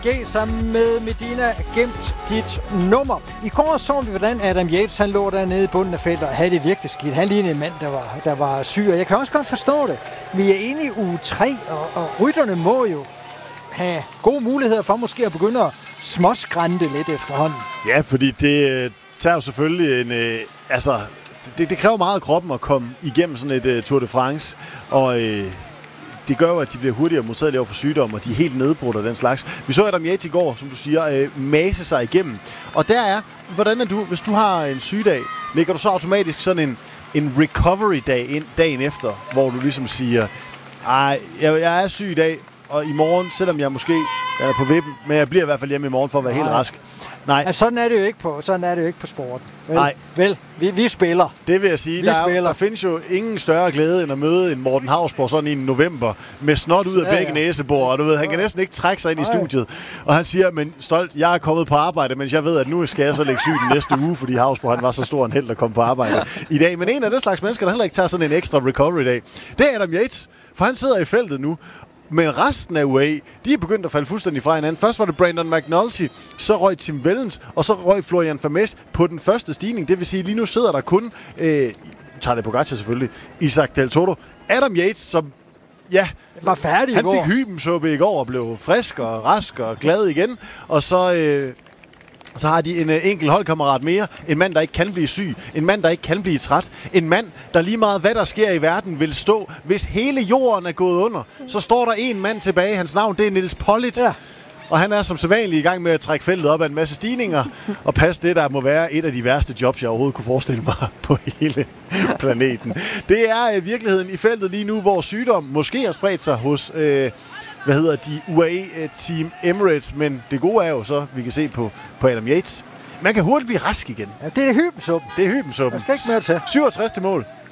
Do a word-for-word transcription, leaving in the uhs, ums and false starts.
G sammen med Medina gemt dit nummer. I går så vi, hvordan Adam Yates han lå dernede i bunden af feltet og havde det virkelig skidt. Han lignede en mand, der var, der var syg, og jeg kan også godt forstå det. Vi er inde i uge tre, og, og rytterne må jo have gode muligheder for måske at begynde at småskrænte lidt efterhånden. Ja, fordi det tager jo selvfølgelig en... Øh, altså, det, det kræver meget af kroppen at komme igennem sådan et uh, Tour de France, og... Øh, det gør jo, at de bliver hurtigere modtagelige over for sygdom, og de er helt nedbrudt af den slags. Vi så Adam Yates i går, som du siger, øh, mase sig igennem. Og der er, hvordan er du, hvis du har en sygedag, lægger du så automatisk sådan en, en recovery-dag ind dagen efter, hvor du ligesom siger, ej, jeg, jeg er syg i dag, og i morgen, selvom jeg måske er på vippen, men jeg bliver i hvert fald hjemme i morgen for at være helt rask. Nej. Altså, sådan er det jo ikke på, sådan er det jo ikke på sporten. Vel? Nej. Vel, vi, vi spiller. Det vil jeg sige. Vi der, er, spiller. der findes jo ingen større glæde end at møde en Morten Hausborg sådan i november med snot ud af ja, begge ja. næsebor, og du ved, han kan næsten ikke trække sig ind i studiet. Og han siger, men stolt, jeg er kommet på arbejde, mens jeg ved, at nu skal jeg så lægge syg den næste uge, fordi Hausborg han var så stor en held at komme på arbejde i dag. Men en af den slags mennesker, der heller ikke tager sådan en ekstra recovery-dag, det er Adam Yates, for han sidder i feltet nu. Men resten af U A E, de er begyndt at falde fuldstændig fra hinanden. Først var det Brandon McNulty, så røg Tim Wellens, og så røg Florian Vermees på den første stigning. Det vil sige, lige nu sidder der kun, øh, Tadej Pogačar selvfølgelig, Isaac Del Toro, Adam Yates, som, ja, var færdig han i går. fik hybensuppe i går og blev frisk og rask og glad igen. Og så... Øh, Så har de en uh, enkelt holdkammerat mere. En mand, der ikke kan blive syg. En mand, der ikke kan blive træt. En mand, der lige meget hvad der sker i verden, vil stå. Hvis hele jorden er gået under, så står der en mand tilbage. Hans navn, det er Niels Pollitt. Ja. Og han er som sædvanlig i gang med at trække feltet op af en masse stigninger. Og passe det, der må være et af de værste jobs, jeg overhovedet kunne forestille mig på hele planeten. Det er uh, virkeligheden i feltet lige nu, hvor sygdom måske har spredt sig hos... Uh, hvad hedder de, U A E-team Emirates, men det gode er jo så, vi kan se på, på Adam Yates. Man kan hurtigt blive rask igen. Ja, det er hybensuppen. Det er hybensuppen. Der skal ikke mere til. syvogtres til mål.